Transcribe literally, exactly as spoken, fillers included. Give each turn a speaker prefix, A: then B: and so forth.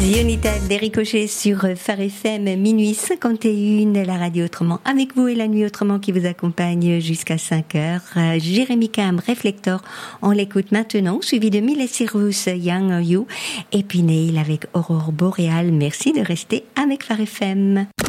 A: Zionita des ricochets sur Phare F M, minuit cinquante et un, la radio autrement avec vous et la nuit autrement qui vous accompagne jusqu'à cinq heures. Jérémy Cam, Reflector, on l'écoute maintenant, suivi de Miley Cyrus, Young Are You, et puis Neil avec Aurore Boréale. Merci de rester avec Phare F M.